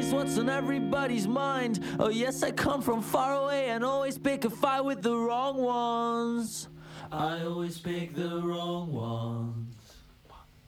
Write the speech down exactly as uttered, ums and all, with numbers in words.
is what's on everybody's mind. Oh yes, I come from far away and always pick a fight with the wrong ones. I always pick the wrong ones.